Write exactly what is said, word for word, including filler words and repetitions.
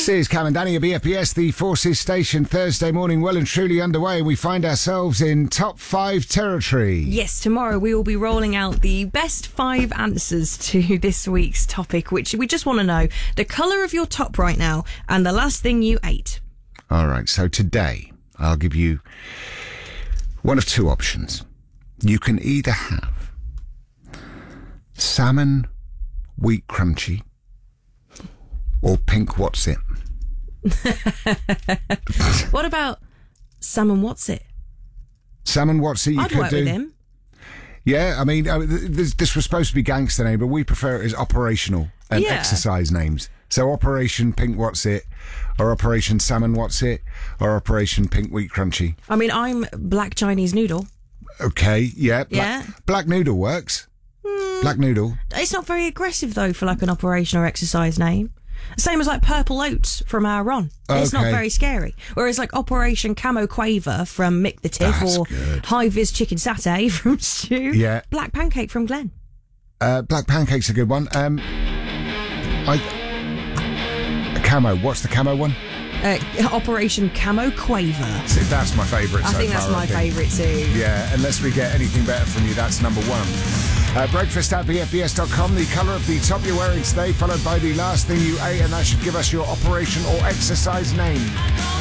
This is Cam and Danny at B F B S, the Forces Station, Thursday morning, well and truly underway, and we find ourselves in top five territory. Yes, tomorrow we will be rolling out the best five answers to this week's topic, which we just want to know the colour of your top right now and the last thing you ate. All right, so today I'll give you one of two options. You can either have salmon wheat crunchy or pink what's it. What about salmon what's it? Salmon what's it you I'd could work do. with him. Yeah, I mean, uh, this, this was supposed to be gangster name, but we prefer it as operational and Yeah. exercise names. So Operation Pink What's It, or Operation Salmon What's It, or Operation Pink Wheat Crunchy. I mean, I'm black Chinese noodle. Okay, yeah. Black, Yeah. Black Noodle works. Black Noodle. It's not very aggressive, though, for like an operation or exercise name. Same as like Purple Oats from our Ron. It's not Okay. very scary. Whereas like Operation Camo Quaver from Mick the Tiff, That's or good. High Vis Chicken Satay from Stu. Yeah. Black Pancake from Glenn. Uh, Black Pancake's a good one. Um, I... A camo. What's the camo one? Uh, Operation Camo Quaver. See, that's my favourite I so think far, that's my I think. favourite too. Yeah, unless we get anything better from you, that's number one. Uh, breakfast at b f b s dot com, the colour of the top you're wearing today, followed by the last thing you ate, and that should give us your operation or exercise name.